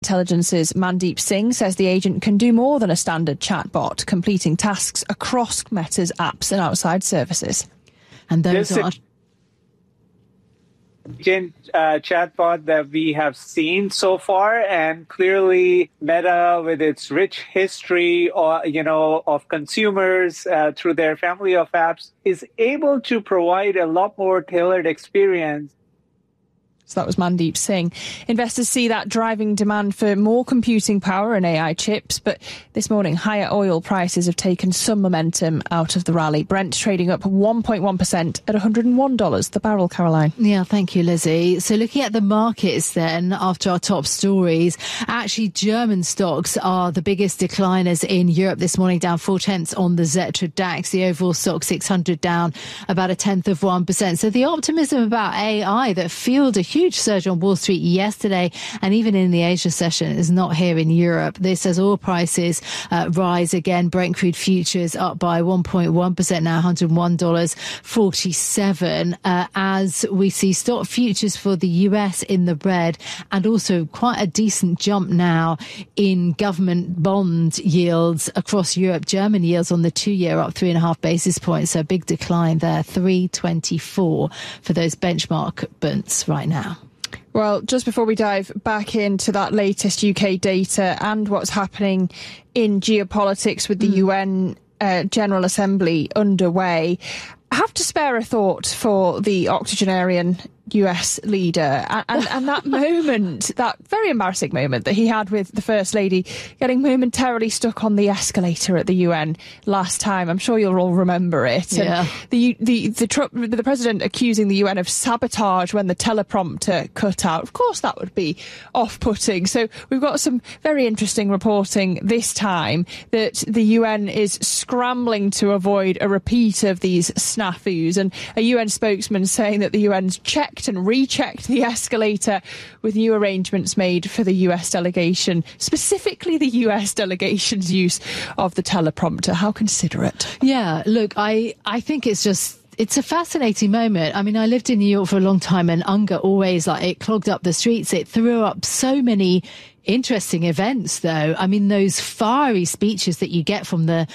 Intelligence's Mandeep Singh says the agent can do more than a standard chatbot, completing tasks across Meta's apps and outside services. And those are chatbot that we have seen so far, and clearly Meta, with its rich history of consumers through their family of apps, is able to provide a lot more tailored experience. So that was Mandeep Singh. Investors see that driving demand for more computing power and AI chips. But this morning, higher oil prices have taken some momentum out of the rally. Brent trading up 1.1% at $101 the barrel, Caroline. Yeah, thank you, Lizzie. So looking at the markets then, after our top stories, actually German stocks are the biggest decliners in Europe this morning, down 0.4 on the Xetra DAX. The overall stock 600 down about 0.1%. So the optimism about AI that fueled a huge surge on Wall Street yesterday and even in the Asia session is not here in Europe. This as oil prices rise again. Brent crude futures up by 1.1% now, $101.47, as we see stock futures for the US in the red, and also quite a decent jump now in government bond yields across Europe. German yields on the 2-year up 3.5 basis points, so a big decline there, 3.24 for those benchmark bunts right now. Well, just before we dive back into that latest UK data and what's happening in geopolitics with the UN General Assembly underway, I have to spare a thought for the octogenarian US leader and that moment, that very embarrassing moment that he had with the First Lady getting momentarily stuck on the escalator at the UN last time. I'm sure you'll all remember it. Yeah. And the president accusing the UN of sabotage when the teleprompter cut out. Of course, that would be off-putting. So we've got some very interesting reporting this time that the UN is scrambling to avoid a repeat of these snafus, and a UN spokesman saying that the UN's checked and rechecked the escalator with new arrangements made for the US delegation, specifically the US delegation's use of the teleprompter. How considerate. Yeah, look, I think it's a fascinating moment. I mean, I lived in New York for a long time, and UNGA always, it clogged up the streets. It threw up so many interesting events, though. I mean, those fiery speeches that you get from the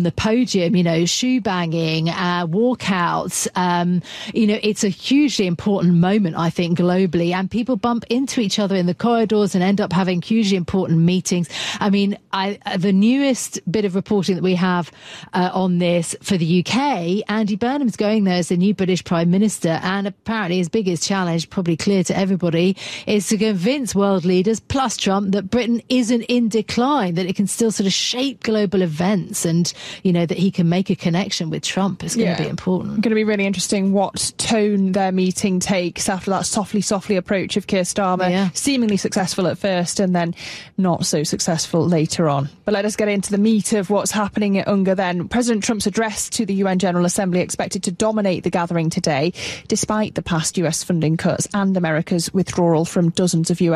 podium, shoe banging, walkouts, it's a hugely important moment, I think, globally, and people bump into each other in the corridors and end up having hugely important meetings. I mean, the newest bit of reporting that we have on this for the UK, Andy Burnham's going there as the new British Prime Minister, and apparently his biggest challenge, probably clear to everybody, is to convince world leaders, plus Trump, that Britain isn't in decline, that it can still sort of shape global events, and, that he can make a connection with Trump is going to be important. Going to be really interesting what tone their meeting takes after that softly approach of Keir Starmer, seemingly successful at first and then not so successful later on. But let us get into the meat of what's happening at UNGA then. President Trump's address to the UN General Assembly expected to dominate the gathering today, despite the past US funding cuts and America's withdrawal from dozens of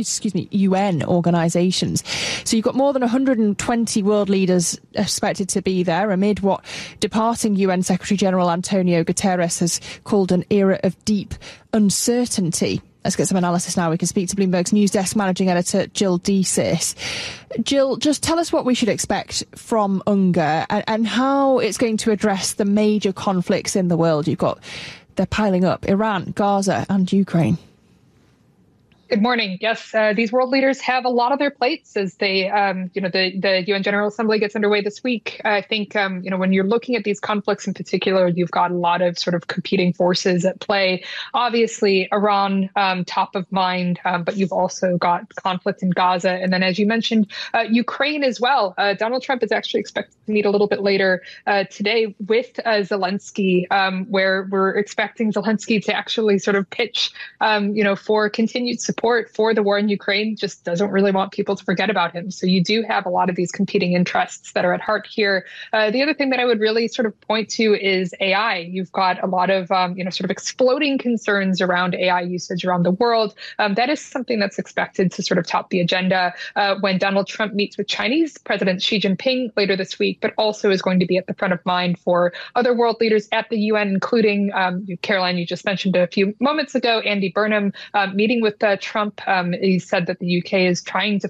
UN organisations. So you've got more than 120 world leaders expected to be there amid what departing UN Secretary-General Antonio Guterres has called an era of deep uncertainty. Let's get some analysis now. We can speak to Bloomberg's news desk managing editor Jill Deesis. Jill, just tell us what we should expect from UNGA and how it's going to address the major conflicts in the world. They're piling up: Iran, Gaza and Ukraine. Good morning. Yes, these world leaders have a lot on their plates as they, the UN General Assembly gets underway this week. I think, when you're looking at these conflicts in particular, you've got a lot of sort of competing forces at play. Obviously, Iran, top of mind, but you've also got conflict in Gaza. And then, as you mentioned, Ukraine as well. Donald Trump is actually expected to meet a little bit later today with Zelensky, where we're expecting Zelensky to actually sort of pitch, for continued support for the war in Ukraine. Just doesn't really want people to forget about him. So you do have a lot of these competing interests that are at heart here. The other thing that I would really sort of point to is AI. You've got a lot of, sort of exploding concerns around AI usage around the world. That is something that's expected to sort of top the agenda when Donald Trump meets with Chinese President Xi Jinping later this week, but also is going to be at the front of mind for other world leaders at the UN, including, Caroline, you just mentioned a few moments ago, Andy Burnham meeting with Trump. He said that the UK is trying to